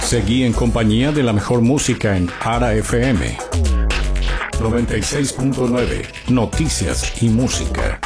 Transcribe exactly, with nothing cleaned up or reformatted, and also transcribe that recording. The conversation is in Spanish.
Seguí en compañía de la mejor música en Ara F M noventa y seis punto nueve, Noticias y Música.